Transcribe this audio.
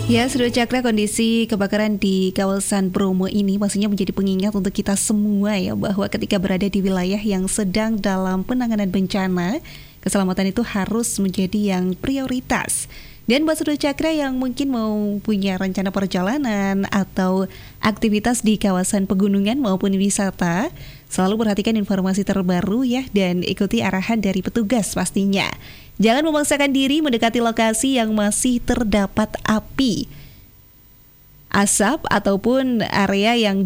Ya, Sudah Cakra, kondisi kebakaran di kawasan Bromo ini pastinya menjadi pengingat untuk kita semua ya, bahwa ketika berada di wilayah yang sedang dalam penanganan bencana, keselamatan itu harus menjadi yang prioritas. Dan buat Sudah Cakra yang mungkin mau punya rencana perjalanan atau aktivitas di kawasan pegunungan maupun wisata, selalu perhatikan informasi terbaru ya, dan ikuti arahan dari petugas pastinya. Jangan memaksakan diri mendekati lokasi yang masih terdapat api, asap, ataupun area yang